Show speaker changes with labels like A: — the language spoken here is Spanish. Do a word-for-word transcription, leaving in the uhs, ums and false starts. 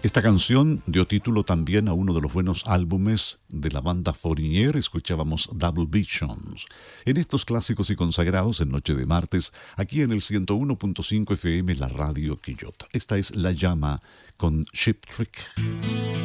A: Esta canción dio título también a uno de los buenos álbumes de la banda Foreigner. Escuchábamos Double Visions. En estos clásicos y consagrados en Noche de Martes, aquí en el ciento uno punto cinco F M, la radio Quillota. Esta es La Llama con Cheap Trick.